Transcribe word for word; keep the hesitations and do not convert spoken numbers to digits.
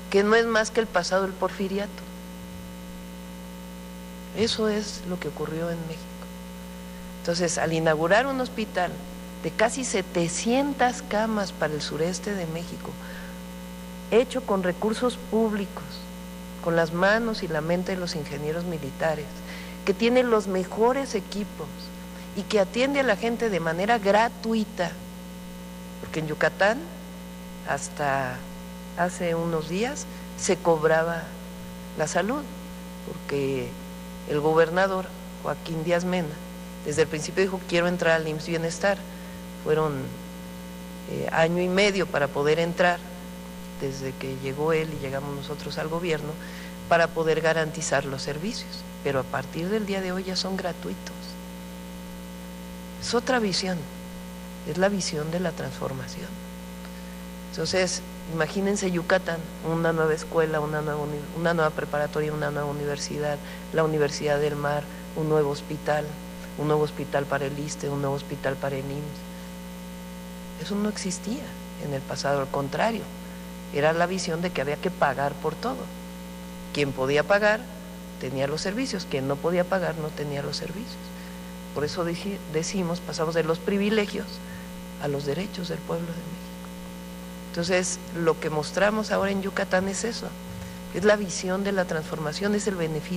que no es más que el pasado del porfiriato. Eso es lo que ocurrió en México. Entonces, al inaugurar un hospital de casi setecientas camas para el sureste de México, hecho con recursos públicos, con las manos y la mente de los ingenieros militares, que tiene los mejores equipos y que atiende a la gente de manera gratuita, porque en Yucatán hasta hace unos días se cobraba la salud, porque el gobernador Joaquín Díaz Mena desde el principio dijo: quiero entrar al I M S S Bienestar. Fueron eh, año y medio para poder entrar, desde que llegó él y llegamos nosotros al gobierno, para poder garantizar los servicios, pero a partir del día de hoy ya son gratuitos. Es otra visión, es la visión de la transformación. Entonces, imagínense Yucatán, una nueva escuela, una nueva, una nueva preparatoria, una nueva universidad, la Universidad del Mar, un nuevo hospital, un nuevo hospital para el ISSSTE, un nuevo hospital para el I M S S. Eso no existía en el pasado, al contrario, era la visión de que había que pagar por todo. Quien podía pagar tenía los servicios, quien no podía pagar no tenía los servicios. Por eso decimos, pasamos de los privilegios a los derechos del pueblo de México. Entonces, lo que mostramos ahora en Yucatán es eso, es la visión de la transformación, es el beneficio